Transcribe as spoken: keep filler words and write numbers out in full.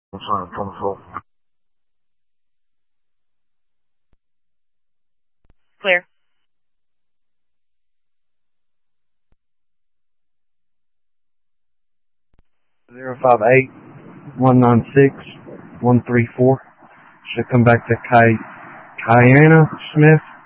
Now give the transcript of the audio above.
Sorry, twenty-four. Clear. Zero five eight one nine six one three four. Should come back to Ky Kiana Smith.